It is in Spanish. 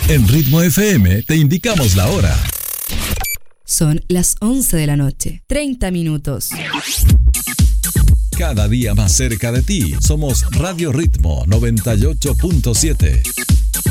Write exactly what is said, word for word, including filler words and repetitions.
En Ritmo F M te indicamos la hora. Son las once de la noche, treinta minutos. Cada día más cerca de ti, somos Radio Ritmo noventa y ocho punto siete.